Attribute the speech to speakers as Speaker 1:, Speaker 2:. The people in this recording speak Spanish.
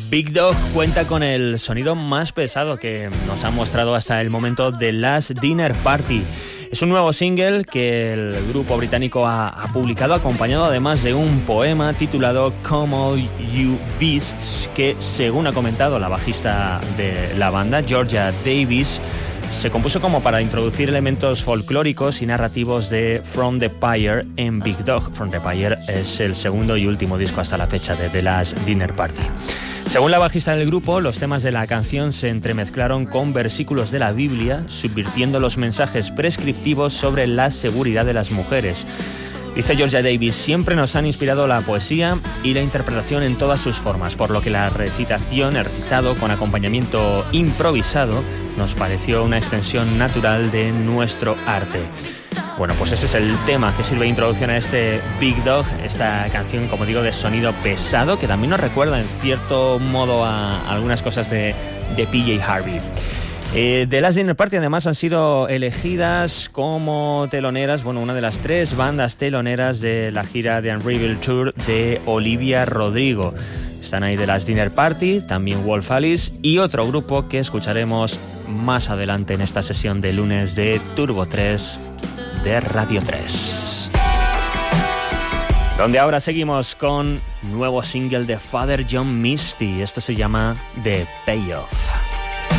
Speaker 1: Big Dog cuenta con el sonido más pesado que nos ha mostrado hasta el momento The Last Dinner Party. Es un nuevo single que el grupo británico ha publicado, acompañado además de un poema titulado Come All You Beasts, que, según ha comentado la bajista de la banda, Georgia Davis, se compuso como para introducir elementos folclóricos y narrativos de From the Pyre en Big Dog. From the Pyre es el segundo y último disco hasta la fecha de The Last Dinner Party. Según la bajista del grupo, los temas de la canción se entremezclaron con versículos de la Biblia, subvirtiendo los mensajes prescriptivos sobre la seguridad de las mujeres. Dice Georgia Davis: siempre nos han inspirado la poesía y la interpretación en todas sus formas, por lo que la recitación, el recitado con acompañamiento improvisado, nos pareció una extensión natural de nuestro arte. Bueno, pues ese es el tema que sirve de introducción a este Big Dog, esta canción, como digo, de sonido pesado, que también nos recuerda en cierto modo a algunas cosas de PJ Harvey. The Last Dinner Party además han sido elegidas como teloneras, bueno, una de las 3 bandas teloneras de la gira de Unravel Tour de Olivia Rodrigo. Están ahí The Last Dinner Party, también Wolf Alice y otro grupo que escucharemos más adelante en esta sesión de lunes de Turbo 3 de Radio 3. Donde ahora seguimos con nuevo single de Father John Misty. Esto se llama The Payoff.